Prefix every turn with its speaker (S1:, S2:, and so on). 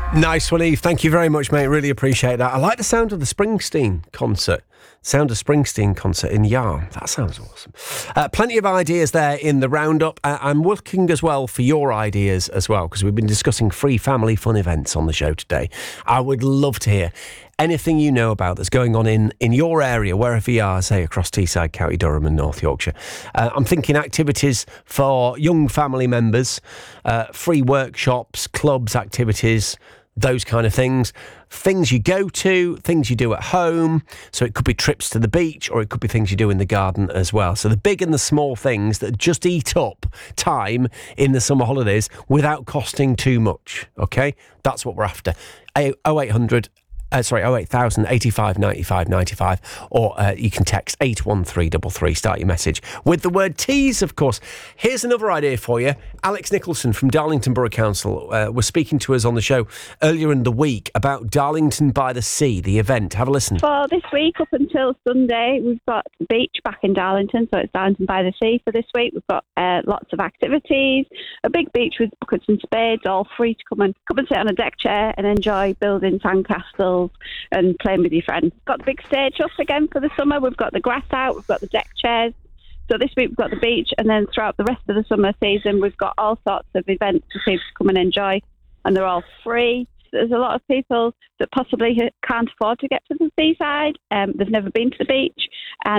S1: Nice one, Eve. Thank you very much, mate. Really appreciate that. I like the sound of the Springsteen concert. Sound of Springsteen concert in Yarm. That sounds awesome. Plenty of ideas there in the roundup. I'm looking as well for your ideas as well, because we've been discussing free family fun events on the show today. I would love to hear anything you know about that's going on in your area, wherever you are, say across Teesside, County Durham and North Yorkshire. I'm thinking activities for young family members, free workshops, clubs, activities, those kind of things. Things you go to, things you do at home. So it could be trips to the beach, or it could be things you do in the garden as well. So the big and the small things that just eat up time in the summer holidays without costing too much. Okay? That's what we're after. 08000 85 95 95, or you can text 81333. Start your message with the word tease, of course. Here's another idea for you. Alex Nicholson from Darlington Borough Council was speaking to us on the show earlier in the week about Darlington by the Sea, the event. Have a listen.
S2: For this week up until Sunday, we've got the beach back in Darlington, so it's Darlington by the Sea for this week. We've got lots of activities, a big beach with buckets and spades, all free to come and sit on a deck chair and enjoy building sandcastles and playing with your friends. Got the big stage up again for the summer. We've got the grass out, we've got the deck chairs. So this week we've got the beach, and then throughout the rest of the summer season we've got all sorts of events for people to come and enjoy, and they're all free. There's a lot of people that possibly can't afford to get to the seaside. They've never been to the beach, and